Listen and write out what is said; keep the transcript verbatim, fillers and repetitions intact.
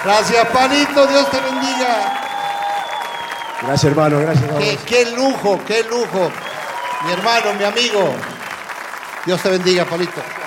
Gracias, Palito, Dios te bendiga. Gracias, hermano, gracias a qué, vos. qué lujo, qué lujo. Mi hermano, mi amigo. Dios te bendiga, Palito.